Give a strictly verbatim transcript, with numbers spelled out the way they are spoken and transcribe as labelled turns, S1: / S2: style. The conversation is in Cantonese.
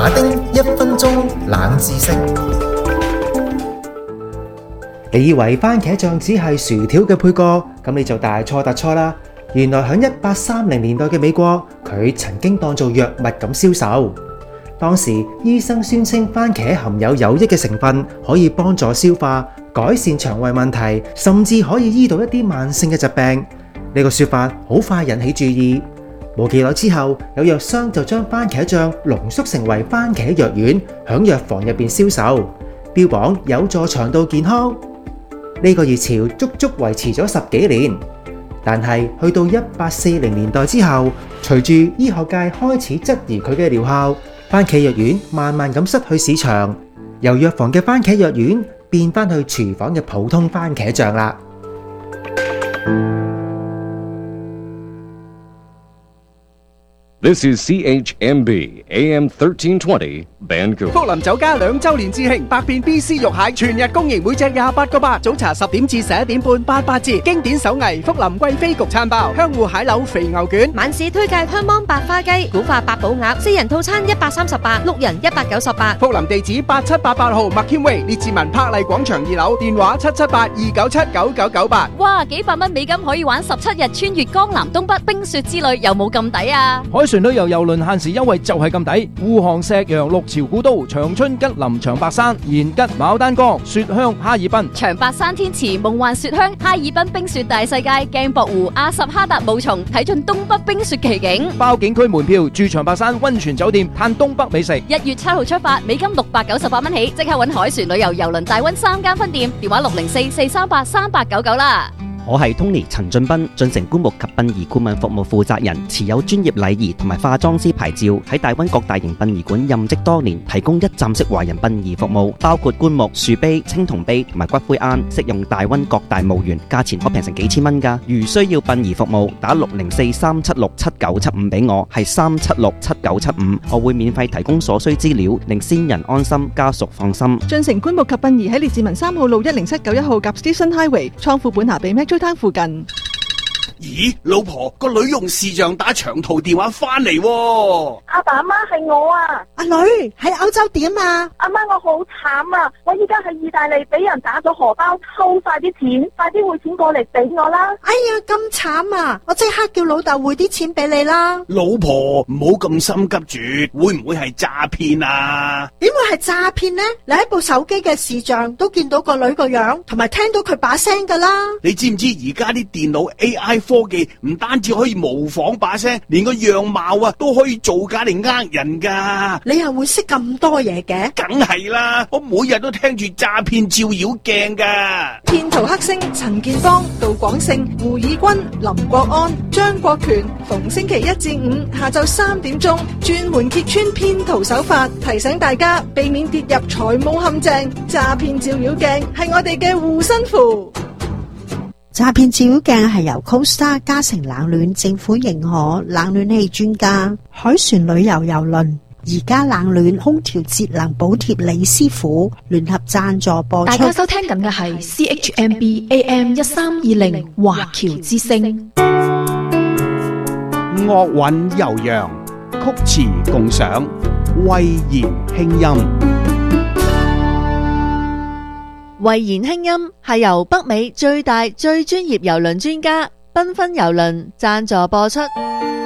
S1: 馬丁一分鐘冷知識。
S2: 你以為番茄醬只係薯條嘅配角，咁你就大錯特錯啦！原來喺一八三零年代嘅美國，佢曾經當做藥物咁銷售。當時醫生宣稱番茄含有有益嘅成分，可以幫助消化、改善腸胃問題，甚至可以醫到一啲慢性嘅疾病。呢個說法好快引起注意。冇幾耐之後，有藥商就將番茄醬濃縮成為番茄藥丸，響藥房入邊銷售，標榜有助腸道健康。呢個熱潮足足維持咗十幾年，但係去到一八四零年代之後，隨住醫學界開始質疑佢嘅療效，番茄藥丸慢慢咁失去市場，由藥房嘅番茄藥丸變翻去廚房嘅普通番茄醬啦。
S3: This is C H M B A M thirteen twenty Vancouver。
S4: 福林酒家兩周年致慶，百變 B C 肉蟹全日供應，每隻廿八個八。早茶十點至十一點半，八八折。經典手藝福林貴妃焗餐包，香芋蟹柳肥牛卷。
S5: 晚市推介香芒白花雞、古法八寶鴨，四人套餐一百三十八，六人一百九十八。
S4: 福林地址八七八八號麥謙威列治文柏麗廣場二樓，電話七七八二九七九九九八。
S6: 哇，幾百蚊美金可以玩十七日穿越江南東北冰雪之旅，有冇咁抵啊？
S7: 海船旅遊郵輪限時優惠就係咁抵，護航石洋、六朝古都、長春吉林、長白山、延吉、牡丹江、雪鄉、哈爾濱、
S6: 長白山天池、夢幻雪鄉、哈爾濱冰雪大世界、鏡泊湖、阿什哈達霧叢，睇盡東北冰雪奇景。
S7: 包景區門票，住長白山溫泉酒店，嘆東北美食。
S6: 一月七號出發，美金六百九十八蚊起，即刻搵海船旅遊郵輪大溫三間分店，電話六零四四三八三八九九啦。
S8: 我係 Tony 陳俊斌，進城棺木及殯儀顧問服務負責人，持有專業禮儀同埋化妝師牌照，喺大灣各大型殯儀館任職多年，提供一站式華人殯儀服務，包括棺木、樹碑、青銅碑同埋骨灰龕，適用大灣各大墓園，價錢可平成幾千蚊㗎。如需要殯儀服務，打六零四三七六七九七五俾我，係三七六七九七五，我會免費提供所需資料，令先人安心，家屬放心。
S9: 進城棺木及殯儀喺列治文三號路一零七九一號及 Station Highway 倉庫本下比 Metro Town 附近。
S10: 咦，老婆，個女用視像打長途電話翻嚟喎。
S11: 阿爸阿媽係我啊。
S12: 阿女喺歐洲點啊？
S11: 阿媽，我好慘啊！我依家喺意大利俾人打咗荷包，抽晒啲錢，快啲匯錢過嚟俾我啦！
S12: 哎呀，咁慘啊！我即刻叫老豆匯啲錢俾你啦。
S10: 老婆，唔好咁心急住，會唔會係詐騙啊？
S12: 點會係詐騙呢？你喺部手機嘅視像都見到個女個樣，同埋聽到佢把聲噶啦。
S10: 你知唔知而家啲電腦 A I 科技唔單止可以模仿把聲，連個樣貌啊都可以造假嚟呃人噶。
S12: 你又會識咁多嘢嘅？
S10: 梗係啦，我每日都聽住詐騙照妖鏡噶。
S9: 騙徒黑星陳建邦、杜廣勝、胡以軍、林國安、張國權，逢星期一至五下晝三點鐘，專門揭穿騙徒手法，提醒大家避免跌入財務陷阱。詐騙照妖鏡係我哋嘅護身符。
S12: 詐騙照妖鏡係由 Costa 嘉誠冷暖政府認可冷暖氣專家海船旅遊郵輪而家冷暖空調節能補貼李師傅聯合贊助播出。
S13: 大家收聽緊嘅係 C H M B A M 一三二零華僑之聲。
S4: 樂韻悠揚，曲詞共賞，慧言輕音。
S14: 慧言輕音係由北美最大最專業郵輪專家繽紛郵輪贊助播出。